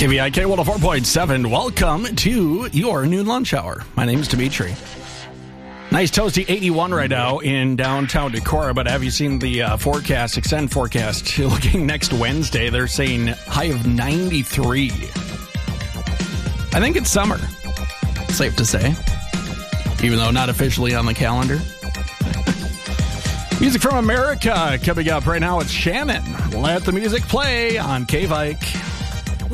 KVIK 104.7. Welcome to your noon lunch hour. My name is Dimitri. Nice toasty 81 right now in downtown Decorah, but have you seen the forecast, extended forecast? Looking next Wednesday, they're saying high of 93. I think it's summer, safe to say, even though not officially on the calendar. Music from America coming up right now. It's Shannon. Let the music play on KVIK.